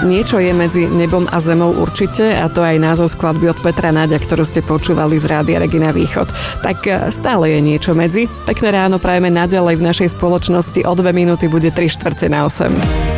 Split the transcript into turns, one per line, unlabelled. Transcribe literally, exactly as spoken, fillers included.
Niečo je medzi nebom a zemou určite, a to aj názov skladby od Petra Náďa, ktorú ste počúvali z Rádia Regina Východ. Tak stále je niečo medzi. Pekné ráno prajeme naďalej v našej spoločnosti. O dve minúty bude tri štvrte na osem.